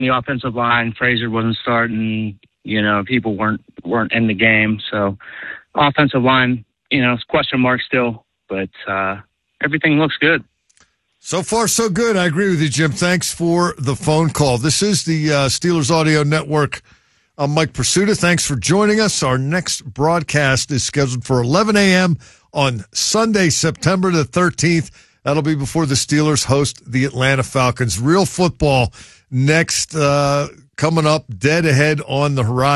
the offensive line. Frazier wasn't starting. People weren't in the game. So offensive line, it's question mark still, but everything looks good. So far, so good. I agree with you, Jim. Thanks for the phone call. This is the Steelers Audio Network. I'm Mike Pursuta. Thanks for joining us. Our next broadcast is scheduled for 11 a.m. on Sunday, September the 13th. That'll be before the Steelers host the Atlanta Falcons. Real football next, coming up, dead ahead on the horizon.